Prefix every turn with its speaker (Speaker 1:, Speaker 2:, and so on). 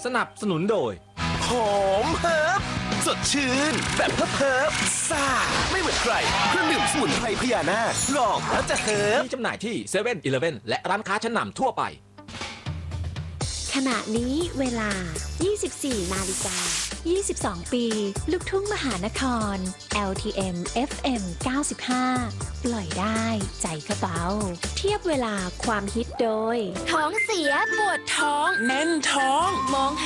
Speaker 1: สนับสนุนโดย
Speaker 2: หอมเฮิร์บสดชื่นแบบเฮิร์บซ่าไม่เหมือนใครเครื่องดื่มสมุนไพรพญานาคลองแล้วจะเฮิร์บ
Speaker 1: มีจำหน่ายที่7 e เ e ่ e อและร้านค้าชั้นนำทั่วไป
Speaker 3: ขณะนี้เวลา 24 นาฬิกา 22 ปี ลูกทุ่งมหานคร LTM FM 95 ปล่อยได้ใจก็เบาเทียบเวลาความฮิตโดย ท้องเสียปวดท้องแน่นท้องมอง